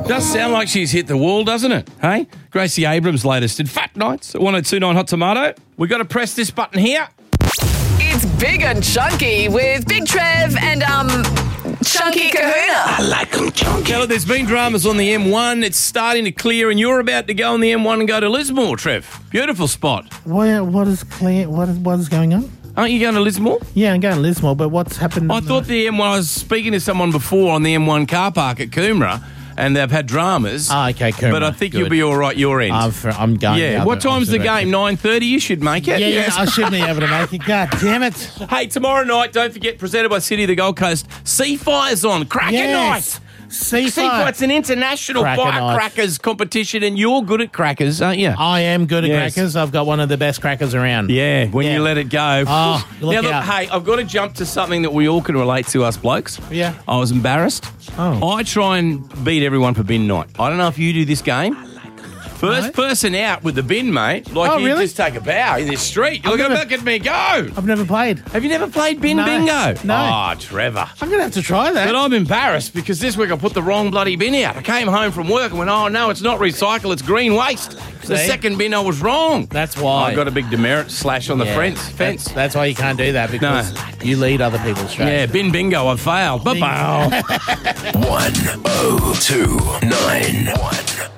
Does sound like she's hit the wall, doesn't it? Hey? Gracie Abrams latest in Fat Nights at 1029 Hot Tomato. We got to press this button here. It's Big and Chunky with Big Trev and Chunky Kahuna. I like them chunky. Now, look, there's been dramas on the M1. It's starting to clear, and you're about to go on the M1 and go to Lismore, Trev. Beautiful spot. What is clear? What is going on? Aren't you going to Lismore? Yeah, I'm going to Lismore, but what's happened? I thought the M1, I was speaking to someone before on the M1 car park at Coomera, and they've had dramas. Okay, Coomera. But I think Good. you'll be all right your end. I'm going. Yeah. What time's the game? 9:30? You should make it. Yeah, I should be able to make it. God damn it. Hey, tomorrow night, don't forget, presented by City of the Gold Coast, Sea Fire's on. Cracker Yes. night. Sea Fire. Fire. It's an international Cracker night. firecrackers competition, and you're good at crackers, aren't you? I am good at Yes. crackers. I've got one of the best crackers around. Yeah, when Yeah. you let it go. Oh, look now, look, out. hey, I've got to jump to something that we all can relate to, us blokes. Yeah. I was embarrassed. Oh. I try and beat everyone for bin night. I don't know if you do this game. First person out with the bin, mate. Like Oh, you really? just take a bow in the street. Look never- at me go. I've never played. Have you never played bin No. bingo? No. Oh, Trevor. I'm going to have to try that. But I'm embarrassed because this week I put the wrong bloody bin out. I came home from work and went, oh, no, it's not recycle, it's green waste. The See? second bin I was wrong. That's why. I got a big demerit slash on the Yeah. fence. That's why you can't do that, because you lead other people straight. Yeah, bin bingo, I failed. Bye-bye. 1029.